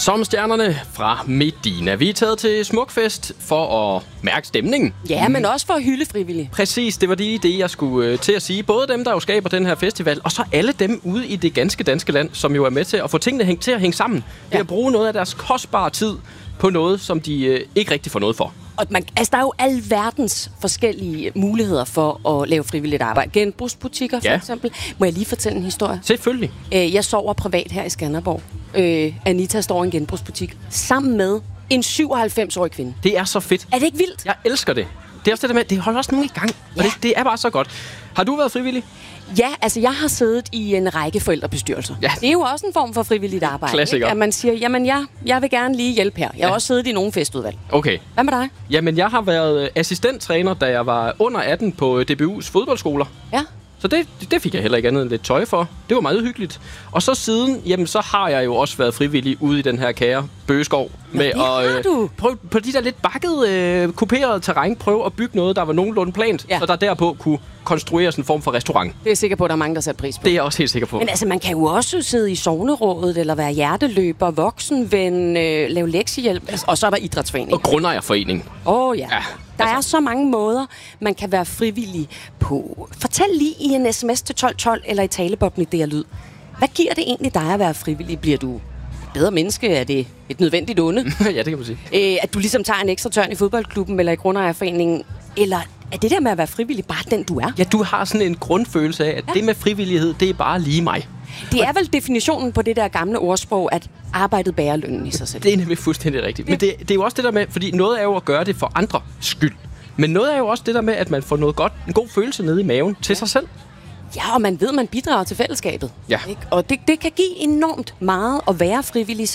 Som stjernerne fra Medina. Vi er taget til Smukfest for at mærke stemningen. Ja, men også for at hylde frivillige. Præcis, det var det, jeg skulle til at sige. Både dem, der jo skaber den her festival, og så alle dem ude i det ganske danske land, som jo er med til at få tingene til at hænge sammen. Ved at bruge noget af deres kostbare tid på noget, som de ikke rigtig får noget for. Og der er jo alverdens forskellige muligheder for at lave frivilligt arbejde. Genbrugsbutikker for eksempel. Må jeg lige fortælle en historie? Selvfølgelig. Jeg sover privat her i Skanderborg. Anita står i en genbrugsbutik sammen med en 97-årig kvinde. Det er så fedt. Er det ikke vildt? Jeg elsker det. Det er også det der med, det holder også nogen i gang. Ja. Det er bare så godt. Har du været frivillig? Ja, altså jeg har siddet i en række forældrebestyrelser. Ja. Det er jo også en form for frivilligt arbejde. Klassiker. At man siger, jamen jeg vil gerne lige hjælpe her. Jeg har også siddet i nogle festudvalg. Okay. Hvad med dig? Jamen jeg har været assistenttræner, da jeg var under 18 på DBU's fodboldskoler. Ja. Så det fik jeg heller ikke andet end lidt tøj for. Det var meget hyggeligt. Og så siden, jamen så har jeg jo også været frivillig ude i den her kære bøgeskov. Med at prøve på de der lidt bakkede, kuperede terræn, prøve at bygge noget, der var nogenlunde plant, så der derpå kunne konstrueres en form for restaurant. Det er jeg sikker på, at der er mange, der sætter pris på. Det er jeg også helt sikker på. Men altså, man kan jo også sidde i sognerådet, eller være hjerteløber, voksenven, lave lektiehjælp, og så er der idrætsforening. Og grundejerforening. Ja. Der er så mange måder, man kan være frivillig på. Fortæl lige i en sms til 1212 eller i taleboblen i DR Lyd. Hvad giver det egentlig dig at være frivillig? Bliver du bedre menneske? Er det et nødvendigt onde? Ja, det kan man sige. At du ligesom tager en ekstra tørn i fodboldklubben eller i grundejerforeningen? Eller er det der med at være frivillig bare den, du er? Ja, du har sådan en grundfølelse af, at det med frivillighed, det er bare lige mig. Det er vel definitionen på det der gamle ordsprog, at arbejdet bærer lønnen i sig selv. Det er nemlig fuldstændig rigtigt. Men det er jo også det der med, fordi noget er jo at gøre det for andre skyld. Men noget er jo også det der med, at man får noget godt, en god følelse nede i maven til sig selv. Ja, og man ved, at man bidrager til fællesskabet. Ja. Ikke? Og det kan give enormt meget at være frivillig.